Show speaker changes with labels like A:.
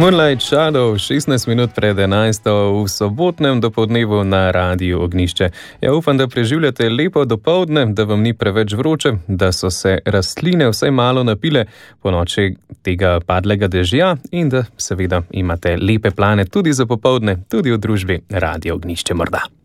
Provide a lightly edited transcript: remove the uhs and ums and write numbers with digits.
A: Moonlight Shadow, 16 minut pred 11. v sobotnem dopoldnevu na Radiu Ognjišče. Ja, upam, da preživljate lepo dopoldne, da vam ni preveč vroče, da so se rastline vsaj malo napile po noči tega padlega dežja in da seveda imate lepe plane tudi za popoldne, tudi v družbi Radia Ognjišče morda.